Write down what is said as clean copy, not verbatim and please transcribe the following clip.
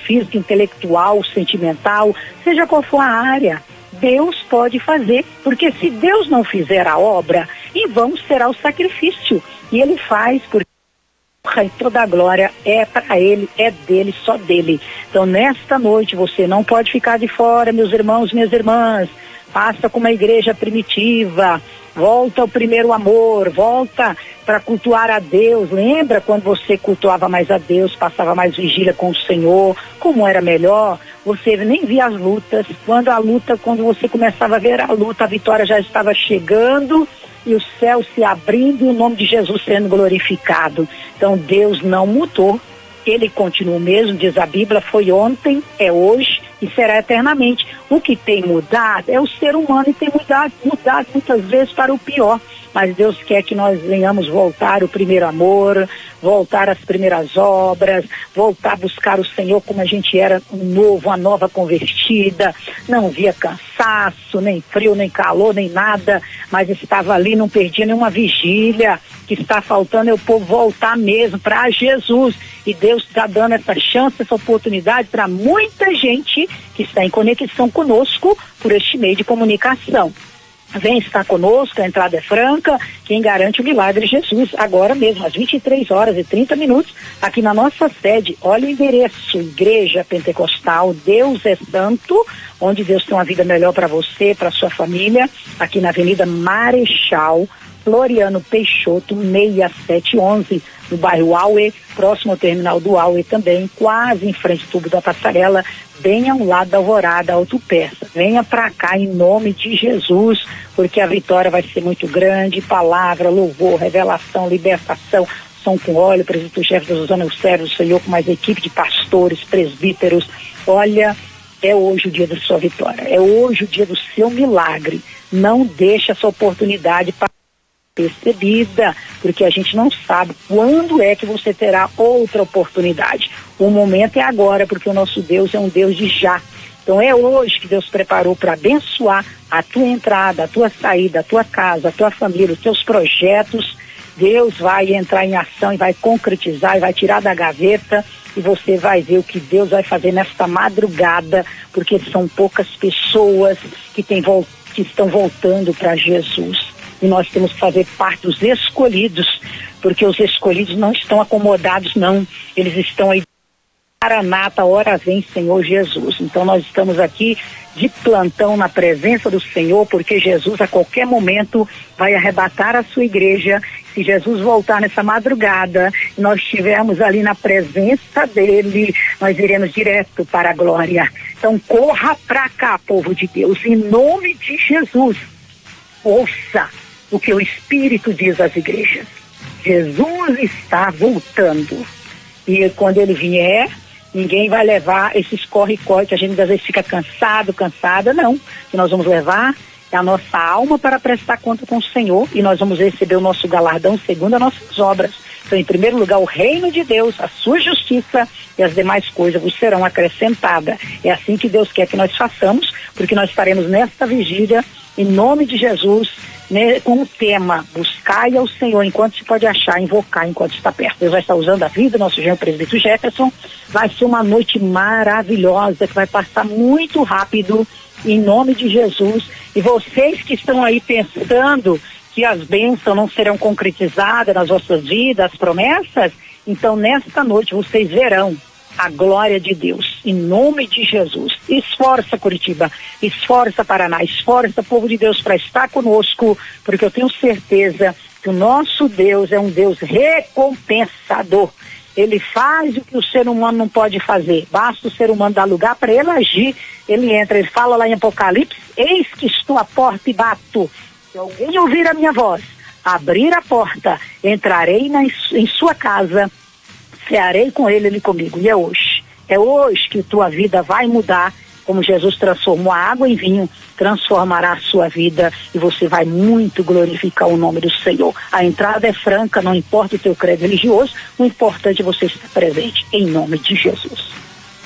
física, intelectual, sentimental, seja qual for a área, Deus pode fazer, porque se Deus não fizer a obra, em vão será o sacrifício. E Ele faz, porque toda a glória é para Ele, é dele, só dele. Então nesta noite você não pode ficar de fora, meus irmãos, minhas irmãs. Passa como a igreja primitiva, volta ao primeiro amor, volta para cultuar a Deus. Lembra quando você cultuava mais a Deus, passava mais vigília com o Senhor, como era melhor? Você nem via as lutas. Quando você começava a ver a luta, a vitória já estava chegando e o céu se abrindo e o nome de Jesus sendo glorificado. Então Deus não mudou. Ele continua o mesmo, diz a Bíblia, foi ontem, é hoje e será eternamente. O que tem mudado é o ser humano e tem mudado muitas vezes para o pior. Mas Deus quer que nós venhamos voltar ao primeiro amor, voltar às primeiras obras, voltar a buscar o Senhor como a gente era uma nova convertida. Não via cansaço, nem frio, nem calor, nem nada, mas estava ali, não perdia nenhuma vigília. O que está faltando é o povo voltar mesmo para Jesus. E Deus está dando essa chance, essa oportunidade para muita gente que está em conexão conosco por este meio de comunicação. Vem estar conosco, a entrada é franca, quem garante o milagre é Jesus, agora mesmo, às 23h30, aqui na nossa sede. Olha o endereço, Igreja Pentecostal Deus é Santo, onde Deus tem uma vida melhor para você, para sua família, aqui na Avenida Marechal Floriano Peixoto, 6711, no bairro Auê, próximo ao terminal do Auê também, quase em frente ao tubo da passarela, bem ao lado da Alvorada Autopeça. Venha para cá em nome de Jesus, porque a vitória vai ser muito grande. Palavra, louvor, revelação, libertação, som com óleo, presbítero-chefe da Suzana Eusébio, o Senhor com mais equipe de pastores, presbíteros. Olha, é hoje o dia da sua vitória, é hoje o dia do seu milagre. Não deixe essa oportunidade para percebida, porque a gente não sabe quando é que você terá outra oportunidade. O momento é agora, porque o nosso Deus é um Deus de já. Então é hoje que Deus preparou para abençoar a tua entrada, a tua saída, a tua casa, a tua família, os teus projetos. Deus vai entrar em ação e vai concretizar e vai tirar da gaveta, e você vai ver o que Deus vai fazer nesta madrugada, porque são poucas pessoas que estão voltando para Jesus. E nós temos que fazer parte dos escolhidos, porque os escolhidos não estão acomodados, não. Eles estão aí, Maranata, hora vem, Senhor Jesus. Então nós estamos aqui de plantão na presença do Senhor, porque Jesus a qualquer momento vai arrebatar a sua igreja. Se Jesus voltar nessa madrugada, e nós estivermos ali na presença dele, nós iremos direto para a glória. Então corra para cá, povo de Deus, em nome de Jesus. Ouça o que o Espírito diz às igrejas. Jesus está voltando. E quando ele vier, ninguém vai levar esses corre-corre que a gente às vezes fica cansada, não. Que nós vamos levar é a nossa alma para prestar conta com o Senhor, e nós vamos receber o nosso galardão segundo as nossas obras. Então, em primeiro lugar, o reino de Deus, a sua justiça, e as demais coisas vos serão acrescentadas. É assim que Deus quer que nós façamos, porque nós estaremos nesta vigília, em nome de Jesus, né, com o tema: buscai ao Senhor enquanto se pode achar, invocar enquanto está perto. Deus vai estar usando a vida, nosso genro presbítero Jefferson. Vai ser uma noite maravilhosa, que vai passar muito rápido, em nome de Jesus. E vocês que estão aí pensando que as bênçãos não serão concretizadas nas vossas vidas, as promessas, então nesta noite vocês verão a glória de Deus, em nome de Jesus. Esforça, Curitiba, esforça, Paraná, esforça, povo de Deus, para estar conosco, porque eu tenho certeza que o nosso Deus é um Deus recompensador. Ele faz o que o ser humano não pode fazer, basta o ser humano dar lugar para ele agir. Ele entra, ele fala lá em Apocalipse: eis que estou à porta e bato. Se alguém ouvir a minha voz, abrir a porta, entrarei em sua casa, cearei com ele comigo. E é hoje que tua vida vai mudar, como Jesus transformou a água em vinho, transformará a sua vida, e você vai muito glorificar o nome do Senhor. A entrada é franca, não importa o teu credo religioso, o importante é você estar presente, em nome de Jesus.